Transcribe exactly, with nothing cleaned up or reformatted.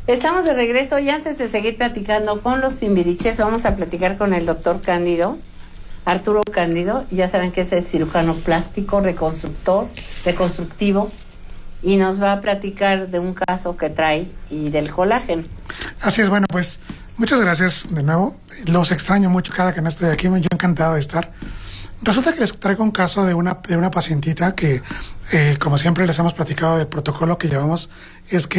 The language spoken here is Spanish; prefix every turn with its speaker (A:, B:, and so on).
A: Estamos de regreso y antes de seguir platicando con los Timbiriches, vamos a platicar con el doctor Cándido, Arturo Cándido. Ya saben que es el cirujano plástico, reconstructor, reconstructivo, y nos va a platicar de un caso que trae y del colágeno.
B: Así es, bueno, pues muchas gracias de nuevo. Los extraño mucho cada que no estoy aquí, yo encantado de estar. Resulta que les traigo un caso de una, de una pacientita que, eh, como siempre les hemos platicado del protocolo que llevamos, es que